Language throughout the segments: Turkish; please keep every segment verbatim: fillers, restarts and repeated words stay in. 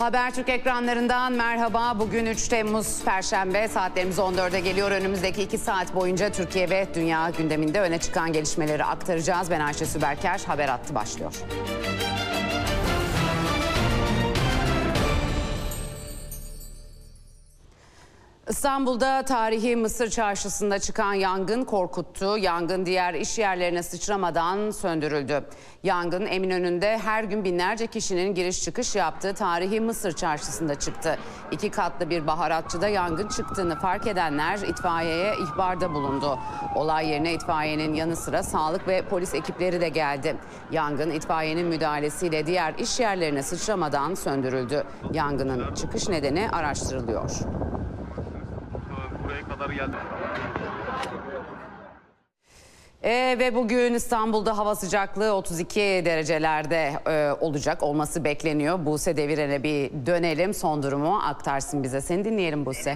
Habertürk ekranlarından merhaba. Bugün üç Temmuz Perşembe, saatlerimiz on dörde geliyor. Önümüzdeki iki saat boyunca Türkiye ve dünya gündeminde öne çıkan gelişmeleri aktaracağız. Ben Ayşe Süberker, Haber Hattı başlıyor. İstanbul'da tarihi Mısır Çarşısı'nda çıkan yangın korkuttu. Yangın diğer iş yerlerine sıçramadan söndürüldü. Yangın Eminönü'nde her gün binlerce kişinin giriş çıkış yaptığı tarihi Mısır Çarşısı'nda çıktı. İki katlı bir baharatçıda yangın çıktığını fark edenler itfaiyeye ihbarda bulundu. Olay yerine itfaiyenin yanı sıra sağlık ve polis ekipleri de geldi. Yangın itfaiyenin müdahalesiyle diğer iş yerlerine sıçramadan söndürüldü. Yangının çıkış nedeni araştırılıyor. Buraya kadar geldi. E, ve bugün İstanbul'da hava sıcaklığı otuz iki derecelerde e, olacak olması bekleniyor. Buse Deviren'e bir dönelim, son durumu aktarsın bize. Seni dinleyelim Buse.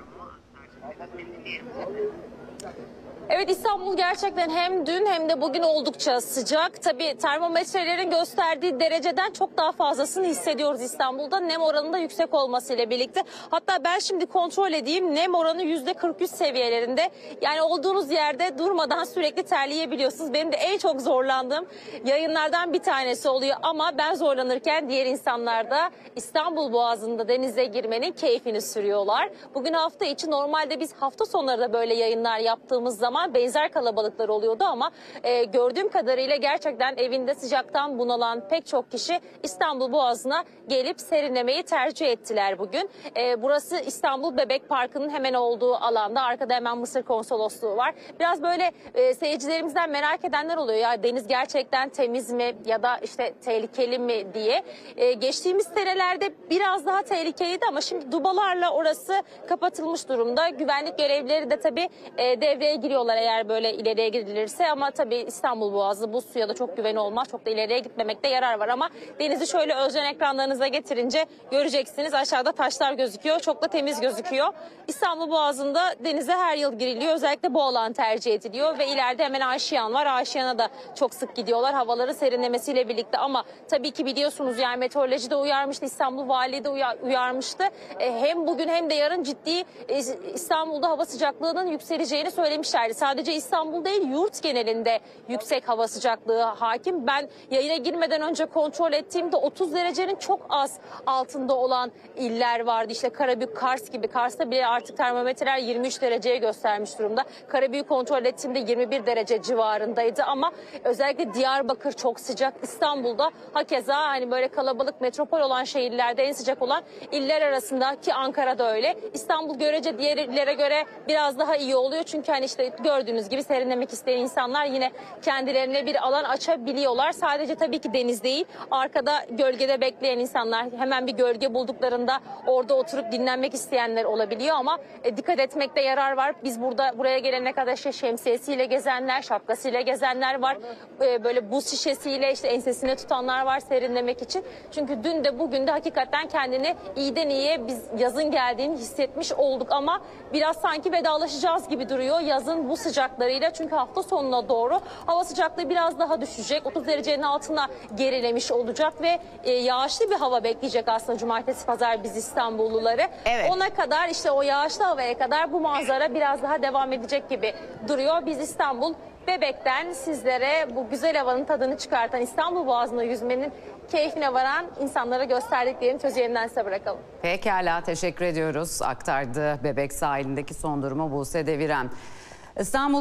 Evet, İstanbul gerçekten hem dün hem de bugün oldukça sıcak. Tabii termometrelerin gösterdiği dereceden çok daha fazlasını hissediyoruz İstanbul'da. Nem oranında yüksek olmasıyla birlikte. Hatta ben şimdi kontrol edeyim, nem oranı yüzde kırk üç seviyelerinde. Yani olduğunuz yerde durmadan sürekli terleyebiliyorsunuz. Benim de en çok zorlandığım yayınlardan bir tanesi oluyor. Ama ben zorlanırken diğer insanlar da İstanbul Boğazı'nda denize girmenin keyfini sürüyorlar. Bugün hafta içi, normalde biz hafta sonları da böyle yayınlar yaptığımız zaman benzer kalabalıklar oluyordu ama e, gördüğüm kadarıyla gerçekten evinde sıcaktan bunalan pek çok kişi İstanbul Boğazı'na gelip serinlemeyi tercih ettiler bugün. E, burası İstanbul Bebek Parkı'nın hemen olduğu alanda. Arkada hemen Mısır Konsolosluğu var. Biraz böyle e, seyircilerimizden merak edenler oluyor. Ya deniz gerçekten temiz mi ya da işte tehlikeli mi diye. E, geçtiğimiz senelerde biraz daha tehlikeliydi ama şimdi dubalarla orası kapatılmış durumda. Güvenlik görevlileri de tabii e, devreye giriyorlar eğer böyle ileriye gidilirse, ama tabii İstanbul Boğazı bu suya da çok güven olmaz. Çok da ileriye gitmemekte yarar var ama denizi şöyle özden ekranlarınıza getirince göreceksiniz, aşağıda taşlar gözüküyor. Çok da temiz gözüküyor. İstanbul Boğazı'nda denize her yıl giriliyor. Özellikle bu alan tercih ediliyor ve ileride hemen Aşiyan var. Aşiyan'a da çok sık gidiyorlar havaların serinlemesiyle birlikte, ama tabii ki biliyorsunuz yani meteoroloji de uyarmıştı, İstanbul Valiliği de uyarmıştı. E, hem bugün hem de yarın ciddi e, İstanbul'da hava sıcaklığının yükseleceğini söylemişlerdi. Sadece İstanbul değil, yurt genelinde yüksek hava sıcaklığı hakim. Ben yayına girmeden önce kontrol ettiğimde otuz derecenin çok az altında olan iller vardı. İşte Karabük, Kars gibi. Kars'ta bile artık termometreler yirmi üç dereceye göstermiş durumda. Karabük'ü kontrol ettiğimde yirmi bir derece civarındaydı ama özellikle Diyarbakır çok sıcak. İstanbul'da hakeza hani böyle kalabalık metropol olan şehirlerde en sıcak olan iller arasında, ki Ankara'da öyle. İstanbul görece diğer illere göre biraz daha iyi oluyor. Çünkü hani işte gördüğünüz gibi serinlemek isteyen insanlar yine kendilerine bir alan açabiliyorlar. Sadece tabii ki deniz değil, arkada gölgede bekleyen insanlar, hemen bir gölge bulduklarında orada oturup dinlenmek isteyenler olabiliyor ama e, dikkat etmekte yarar var. Biz burada buraya gelene kadar işte şemsiyesiyle gezenler, şapkasıyla gezenler var. E, böyle buz şişesiyle işte ensesine tutanlar var serinlemek için. Çünkü dün de bugün de hakikaten kendini iyiden iyiye biz yazın geldiğini hissetmiş olduk ama biraz sanki vedalaşacağız gibi duruyor yazın bu sıcaklarıyla. Çünkü hafta sonuna doğru hava sıcaklığı biraz daha düşecek. otuz derecenin altına gerilemiş olacak ve e, yağışlı bir hava bekleyecek aslında cumartesi pazar biz İstanbulluları. Evet. Ona kadar, işte o yağışlı havaya kadar bu manzara biraz daha devam edecek gibi duruyor. Biz İstanbul Bebek'ten sizlere bu güzel havanın tadını çıkartan, İstanbul Boğazı'nda yüzmenin keyfine varan insanlara gösterdiklerini sözü yeniden size bırakalım. Pekala, teşekkür ediyoruz. Aktardı Bebek sahilindeki son durumu Buse Deviren. İstanbul